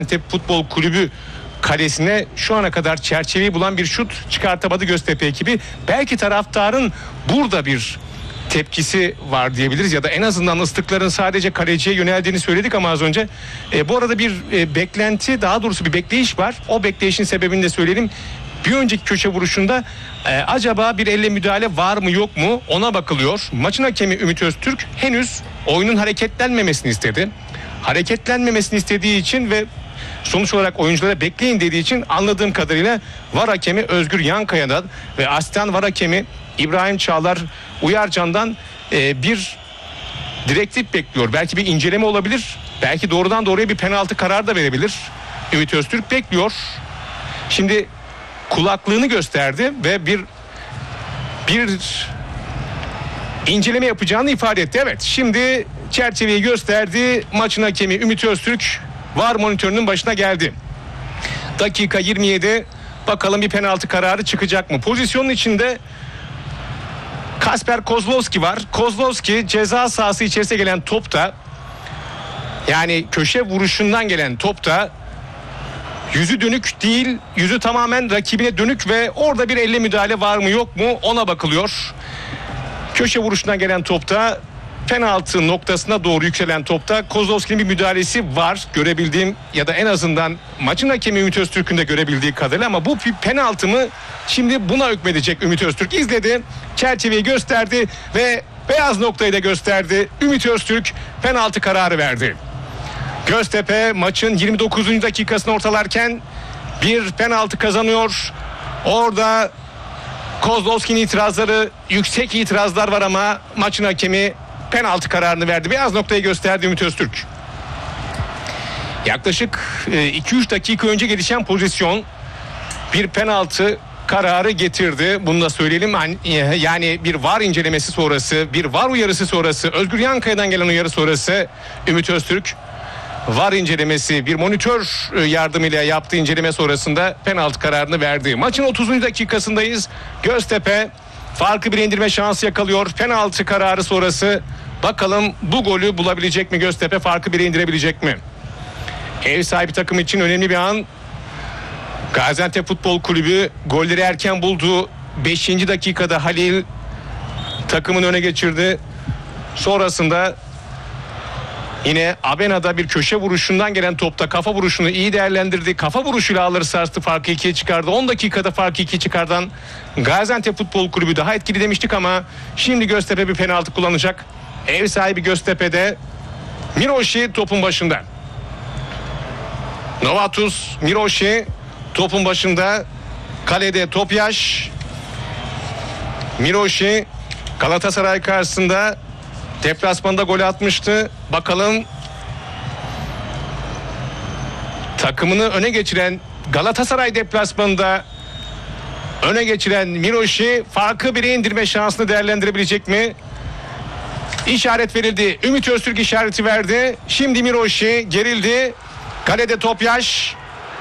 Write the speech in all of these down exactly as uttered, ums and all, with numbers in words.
Gaziantep Futbol Kulübü kalesine şu ana kadar çerçeveyi bulan bir şut çıkartamadı Göztepe ekibi. Belki taraftarın burada bir tepkisi var diyebiliriz ya da en azından ıslıkların sadece kaleciye yöneldiğini söyledik ama az önce. E, bu arada bir e, beklenti, daha doğrusu bir bekleyiş var. O bekleyişin sebebini de söyleyelim. Bir önceki köşe vuruşunda e, acaba bir elle müdahale var mı yok mu ona bakılıyor. Maçın hakemi Ümit Öztürk henüz oyunun hareketlenmemesini istedi. Hareketlenmemesini istediği için ve sonuç olarak oyunculara bekleyin dediği için anladığım kadarıyla VAR hakemi Özgür Yankaya'dan ve asistan VAR hakemi İbrahim Çağlar Uyarcan'dan e, bir direktif bekliyor. Belki bir inceleme olabilir. Belki doğrudan doğruya bir penaltı kararı da verebilir. Ümit Öztürk bekliyor. Şimdi kulaklığını gösterdi ve bir bir inceleme yapacağını ifade etti. Evet, şimdi çerçeveyi gösterdi. Maçın hakemi Ümit Öztürk VAR monitörünün başına geldi. Dakika yirmi yedi. Bakalım bir penaltı kararı çıkacak mı? Pozisyonun içinde Kasper Kozlowski var. Kozlowski ceza sahası içerisine gelen topta, yani köşe vuruşundan gelen topta yüzü dönük değil, yüzü tamamen rakibine dönük ve orada bir elle müdahale var mı yok mu ona bakılıyor. Köşe vuruşundan gelen topta, penaltı noktasına doğru yükselen topta Kozlowski'nin bir müdahalesi var görebildiğim ya da en azından maçın hakemi Ümit Öztürk'ün de görebildiği kadarıyla, ama bu bir penaltı mı? Şimdi buna hükmedecek Ümit Öztürk. İzledi, çerçeveyi gösterdi ve beyaz noktayı da gösterdi. Ümit Öztürk penaltı kararı verdi. Göztepe maçın yirmi dokuzuncu dakikasını ortalarken bir penaltı kazanıyor. Orada Kozlowski'nin itirazları, yüksek itirazlar var ama maçın hakemi penaltı kararını verdi. Beyaz noktayı gösterdi Ümit Öztürk. Yaklaşık iki üç dakika önce gelişen pozisyon bir penaltı kararı getirdi. Bunu da söyleyelim. Yani bir VAR incelemesi sonrası, bir VAR uyarısı sonrası, Özgür Yankaya'dan gelen uyarı sonrası Ümit Öztürk VAR incelemesi, bir monitör yardımıyla yaptığı inceleme sonrasında penaltı kararını verdi. Maçın otuzuncu dakikasındayız. Göztepe farkı bir indirme şansı yakalıyor. Penaltı kararı sonrası bakalım bu golü bulabilecek mi Göztepe, farkı bire indirebilecek mi? Ev sahibi takım için önemli bir an. Gaziantep Futbol Kulübü golleri erken buldu. beşinci dakikada Halil takımını öne geçirdi. Sonrasında yine Abena'da bir köşe vuruşundan gelen topta kafa vuruşunu iyi değerlendirdi. Kafa vuruşuyla ağları sarstı, farkı ikiye çıkardı. on dakikada farkı ikiye çıkardan Gaziantep Futbol Kulübü daha etkili demiştik ama şimdi Göztepe bir penaltı kullanacak. Ev sahibi Göztepe'de Miroşi topun başında. Novatus Miroşi topun başında. Kalede Topyaş. Miroşi Galatasaray karşısında deplasmanda gol atmıştı. Bakalım takımını öne geçiren, Galatasaray deplasmanında öne geçiren Miroşi farkı bire indirme şansını değerlendirebilecek mi? İşaret verildi. Ümit Öztürk işareti verdi. Şimdi Miroşi gerildi. Kalede Topyaş.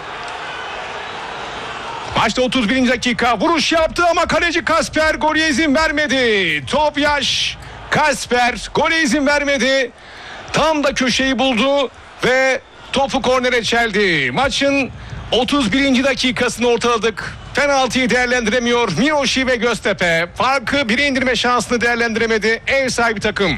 Maçta otuz birinci dakika vuruş yaptı ama kaleci Kasper gole izin vermedi. Topyaş, Kasper gole izin vermedi. Tam da köşeyi buldu ve topu kornere çeldi. Maçın otuz birinci dakikasını ortaladık. Penaltıyı değerlendiremiyor Miroşi ve Göztepe. Farkı bire indirme şansını değerlendiremedi ev sahibi takım.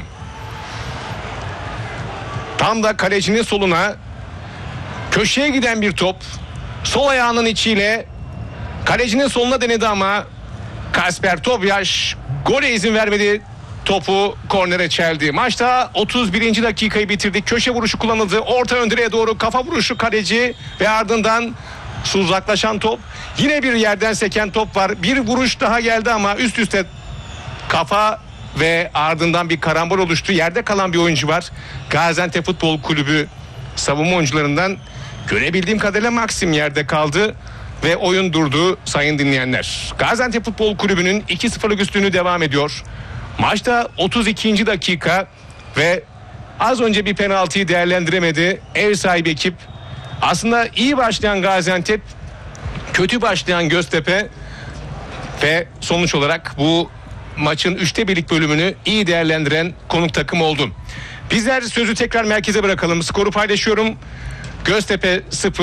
Tam da kalecinin soluna köşeye giden bir top. Sol ayağının içiyle kalecinin soluna denedi ama Kasper Topyaş gole izin vermedi. Topu kornere çeldi. Maçta otuz birinci dakikayı bitirdik. Köşe vuruşu kullanıldı. Orta ön direğe doğru kafa vuruşu kaleci ve ardından uzaklaşan top. Yine bir yerden seken top var. Bir vuruş daha geldi ama üst üste kafa ve ardından bir karambol oluştu. Yerde kalan bir oyuncu var. Gaziantep Futbol Kulübü savunma oyuncularından görebildiğim kadarıyla Maxim yerde kaldı ve oyun durdu sayın dinleyenler. Gaziantep Futbol Kulübü'nün iki sıfırlık üstünlüğü devam ediyor. Maçta otuz ikinci dakika ve az önce bir penaltıyı değerlendiremedi ev sahibi ekip. Aslında iyi başlayan Gaziantep, kötü başlayan Göztepe ve sonuç olarak bu maçın üçte birlik bölümünü iyi değerlendiren konuk takım oldu. Bizler sözü tekrar merkeze bırakalım. Skoru paylaşıyorum. Göztepe sıfır